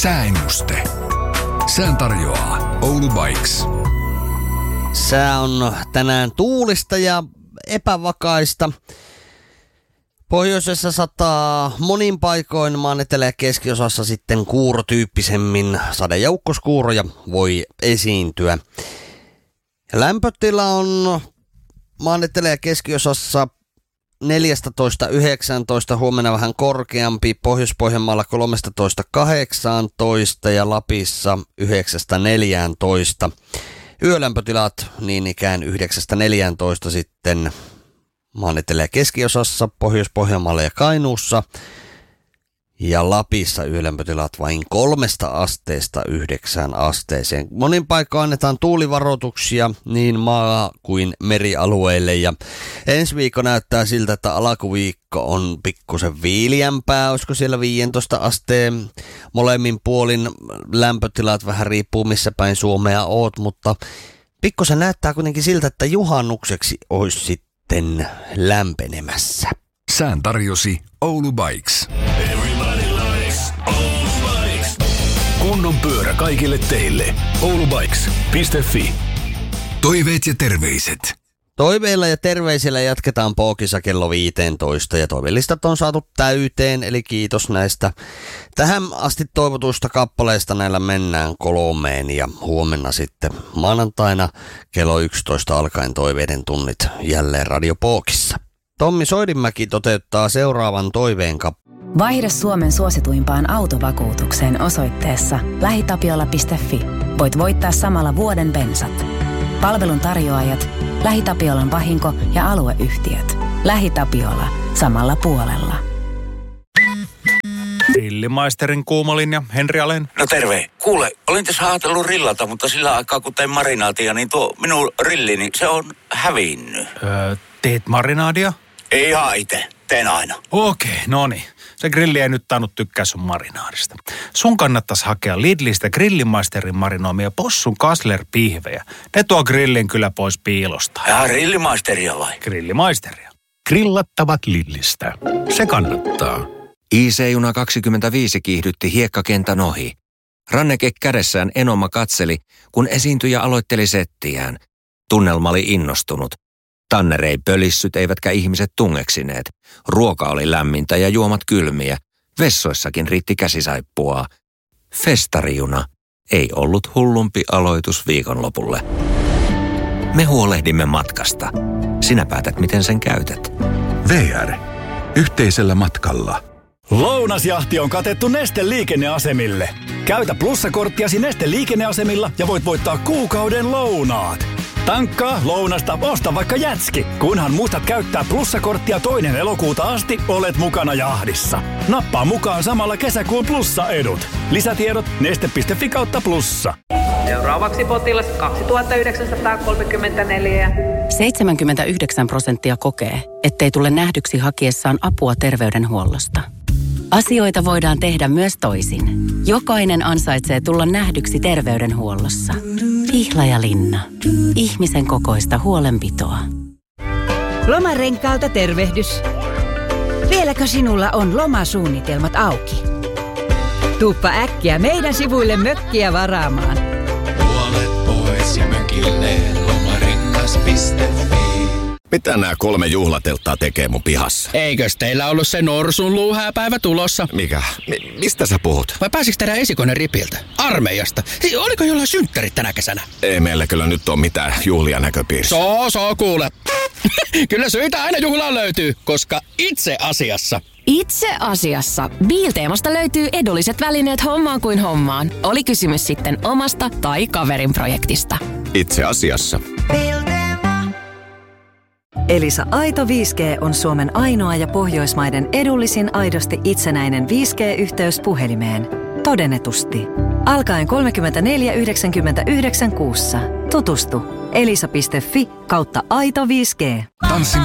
Sääennuste. Sään tarjoaa Oulu Bikes. Sää on tänään tuulista ja epävakaista. Pohjoisessa sataa monin paikoin, maan etelä- ja keskiosassa sitten kuurotyyppisemmin. Sadejoukkoskuuroja voi esiintyä. Ja lämpötila on maan etelä- ja keskiosassa 14-19, huomenna vähän korkeampi, Pohjois-Pohjanmaalla 13-18 ja Lapissa 9-14. Yölämpötilat niin ikään 9-14 sitten maan etelä- ja keskiosassa, Pohjois-Pohjanmaalla ja Kainuussa. Ja Lapissa yölämpötilat vain 3 asteesta 9 asteeseen. Monin paikoin annetaan tuulivaroituksia niin maa- kuin merialueille. Ja ensi viikko näyttää siltä, että alkuviikko on pikkusen viiliämpää. Olisiko siellä 15 asteen molemmin puolin lämpötilat, vähän riippuu missä päin Suomea oot. Mutta pikkusen näyttää kuitenkin siltä, että juhannukseksi olisi sitten lämpenemässä. Sään tarjosi Oulu Bikes. Kunnon pyörä kaikille teille. oulubikes.fi. Toiveet ja terveiset. Toiveilla ja terveisillä jatketaan Pookissa kello 15 ja toivelistat on saatu täyteen, eli kiitos näistä tähän asti toivotuista kappaleista. Näillä mennään 3 ja huomenna sitten maanantaina kello 11 alkaen toiveiden tunnit jälleen Radio Pookissa. Tommi Soidinmäki toteuttaa seuraavan toiveen kappaleen. Vaihda Suomen suosituimpaan autovakuutukseen osoitteessa lähitapiola.fi. Voit voittaa samalla vuoden bensat. Palvelun tarjoajat, LähiTapiolan vahinko- ja alueyhtiöt. LähiTapiola. Samalla puolella. Grillimaisterin kuumolinja, Henri Alen. No terve. Kuule, olin tässä ajatellut rillata, mutta sillä aikaa kun tein marinaatia, niin tuo minun rillini, se on hävinnyt. Teet marinaadia? Ei ihan itse, teen aina. Okei, no niin. Se grilli ei nyt tainnut tykkää sun marinaadista. Sun kannattaisi hakea Lidlistä Grillimaisterin marinoimia possun Kassler-pihvejä. Ne tuo grillin kyllä pois piilosta. Ja grillimaisteria vai? Grillimaisteria. Grillattavat Lidlistä. Se kannattaa. IC-juna 25 kiihdytti hiekkakentän ohi. Ranneke kädessään Enoma katseli, kun esiintyjä aloitteli settiään. Tunnelma oli innostunut. Tanner ei pölissyt eivätkä ihmiset tungeksineet. Ruoka oli lämmintä ja juomat kylmiä. Vessoissakin riitti käsisaippua. Festarijuna ei ollut hullumpi aloitus viikonlopulle. Me huolehdimme matkasta. Sinä päätät, miten sen käytät. VR. Yhteisellä matkalla. Lounasjahti on katettu Neste liikenneasemille. Käytä plussakorttiasi Neste liikenneasemilla ja voit voittaa kuukauden lounaat. Tankkaa, lounasta, osta vaikka jätski. Kunhan muistat käyttää plussakorttia 2. elokuuta asti, olet mukana jahdissa. Nappaa mukaan samalla kesäkuun plussa-edut. Lisätiedot neste.fi/plussa. Seuraavaksi potilas 2934. 79% kokee, ettei tule nähdyksi hakiessaan apua terveydenhuollosta. Asioita voidaan tehdä myös toisin. Jokainen ansaitsee tulla nähdyksi terveydenhuollossa. Pihlajalinna. Ihmisen kokoista huolenpitoa. Lomarenkaalta tervehdys. Vieläkö sinulla on lomasuunnitelmat auki? Tuuppa äkkiä meidän sivuille mökkiä varaamaan. Puolet pois ja mökille lomarengas.fi. Mitä nämä 3 juhlatelttaa tekee mun pihassa? Eikös teillä ollut se Norsun luuhääpäivä tulossa? Mikä? Mistä sä puhut? Vai pääsikö teidän esikoinen ripiltä? Armeijasta? Oliko jollain synttärit tänä kesänä? Ei meillä kyllä nyt ole mitään juhlia näköpiirissä. Kuule. Kyllä syitä aina juhlaan löytyy, koska itse asiassa Bilteemasta löytyy edulliset välineet hommaan kuin hommaan. Oli kysymys sitten omasta tai kaverin projektista. Itse asiassa. Elisa Aito 5G on Suomen ainoa ja Pohjoismaiden edullisin aidosti itsenäinen 5G-yhteys puhelimeen. Todennetusti. Alkaen 34,99 kuussa. Tutustu elisa.fi/Aito 5G. Tanssin